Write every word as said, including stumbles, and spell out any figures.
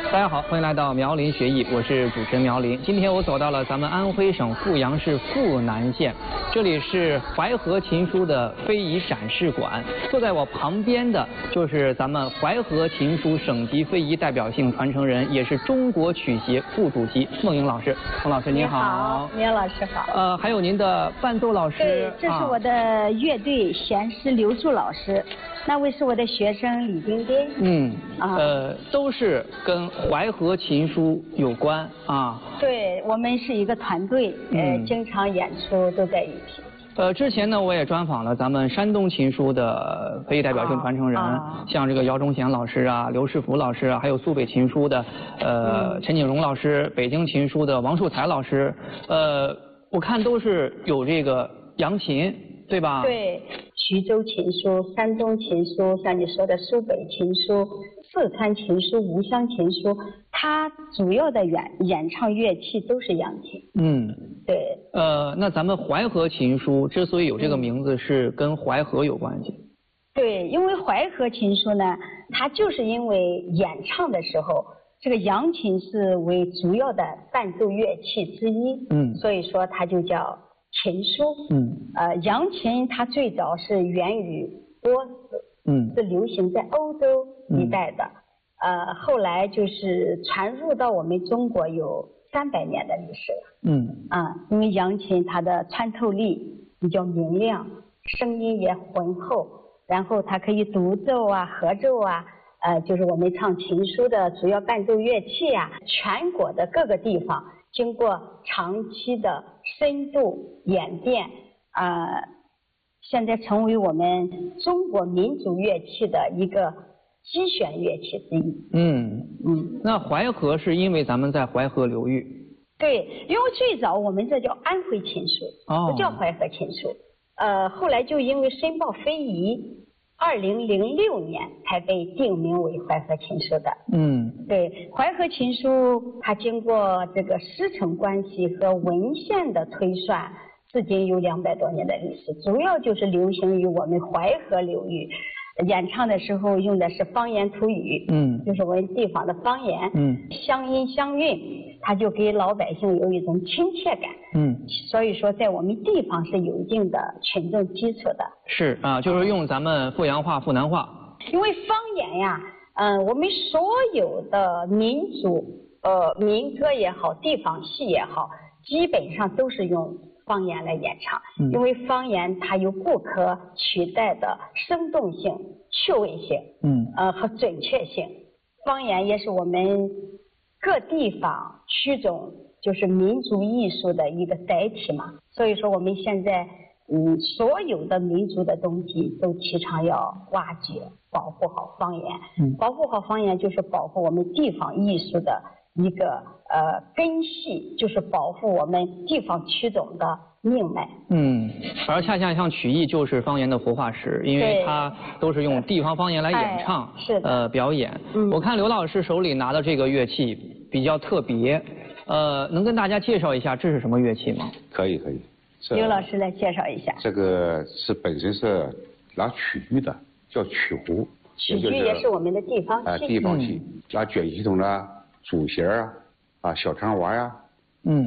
大家好，欢迎来到苗林学艺，我是主持人苗林。今天我走到了咱们安徽省阜阳市阜南县，这里是淮河琴书的非遗展示馆。坐在我旁边的就是咱们淮河琴书省级非遗代表性传承人，也是中国曲协副主席孟莹老师。孟老师您好。 苗老师好。 呃，还有您的伴奏老师。 对，这是我的乐队弦师刘树老师。那位是我的学生李丁丁。嗯， 啊，呃，都是跟淮河琴书有关啊。 对，我们是一个团队，呃，嗯、经常演出都在一起。 呃，之前呢，我也专访了咱们山东琴书的非遗代表性传承人，啊、像这个姚忠贤老师啊、刘世福老师啊，还有苏北琴书的呃、嗯、陈景荣老师，北京琴书的王树才老师，呃，我看都是有这个扬琴。对吧？ 对，徐州琴书、山东琴书，像你说的苏北琴书、四川琴书、吴湘琴书，它主要的演演唱乐器都是扬琴。嗯，对。 呃，那咱们淮河琴书之所以有这个名字，是跟淮河有关系。 对，因为淮河琴书呢，它就是因为演唱的时候，这个扬琴是为主要的伴奏乐器之一。嗯，所以说它就叫琴书。嗯，呃，扬琴它最早是源于波斯，嗯，是流行在欧洲一带的，嗯、呃，后来就是传入到我们中国有三百年的历史了。嗯，啊，因为扬琴它的穿透力比较明亮，声音也浑厚，然后它可以独奏啊、合奏啊，呃，就是我们唱琴书的主要伴奏乐器啊，全国的各个地方。经过长期的深度演变，呃，现在成为我们中国民族乐器的一个基选乐器之一。嗯嗯，那淮河是因为咱们在淮河流域。 对，因为最早我们这叫安徽琴书，哦、不叫淮河琴书。呃，后来就因为申报非遗。二零零六年才被定名为淮河琴书的。嗯，对，淮河琴书它经过这个师承关系和文献的推算，至今有两百多年的历史，主要就是流行于我们淮河流域。演唱的时候用的是方言土语，嗯，就是我们地方的方言，嗯，乡音乡韵，它就给老百姓有一种亲切感，嗯，所以说在我们地方是有一定的群众基础的。 是啊，就是用咱们阜阳话、阜南话。 因为方言呀，嗯、呃，我们所有的民族，呃，民歌也好，地方戏也好，基本上都是用方言来演唱，嗯、因为方言它有不可取代的生动性、趣味性，嗯，呃和准确性。方言也是我们各地方区种就是民族艺术的一个载体嘛。所以说我们现在，嗯，所有的民族的东西都提倡要挖掘、保护好方言。嗯，保护好方言就是保护我们地方艺术的一个呃根系，就是保护我们地方区种的命脉。嗯， 而恰恰像曲艺就是方言的活化石，因为它都是用地方方言来演唱， 哎、是的， 呃，表演。嗯，我看刘老师手里拿的这个乐器比较特别，呃，能跟大家介绍一下这是什么乐器吗？ 可以，可以。 刘老师来介绍一下。 这个是本身是拿曲剧的，叫曲胡。 曲剧也是我们的地方戏。 啊、呃，地方戏，拿卷系统啦、主弦啊、啊小长娃呀、